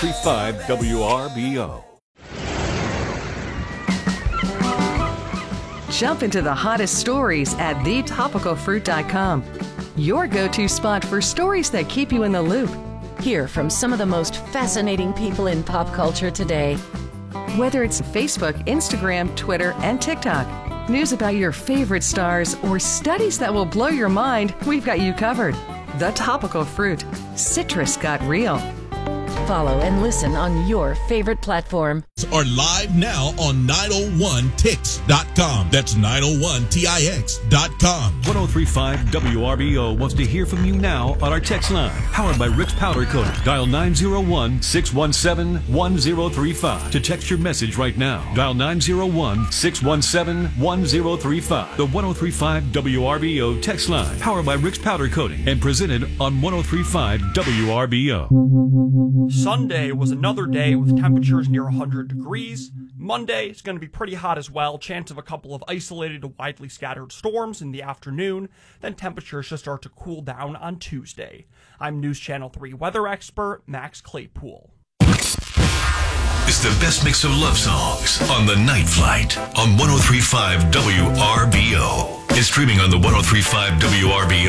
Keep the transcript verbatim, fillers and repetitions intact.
thirty-five W R B O. Jump into the hottest stories at the topical fruit dot com. Your go-to spot for stories that keep you in the loop. Hear from some of the most fascinating people in pop culture today. Whether it's Facebook, Instagram, Twitter, and TikTok, news about your favorite stars, or studies that will blow your mind, we've got you covered. The Topical Fruit. Citrus got real. Follow and listen on your favorite platform. Are live now on nine oh one tix dot com. That's nine oh one tix dot com. one oh three point five W R B O wants to hear from you now on our text line. Powered by Rick's Powder Coating. Dial nine oh one, six one seven, one oh three five to text your message right now. Dial nine oh one, six one seven, one oh three five. The one oh three point five W R B O text line. Powered by Rick's Powder Coating and presented on one oh three point five W R B O. Sunday was another day with temperatures near one hundred degrees. Monday is going to be pretty hot as well. Chance of a couple of isolated to widely scattered storms in the afternoon. Then temperatures should start to cool down on Tuesday. I'm News Channel three weather expert Max Claypool. It's the best mix of love songs on The Night Flight on one oh three point five W R B O. It's streaming on the one oh three point five W R B O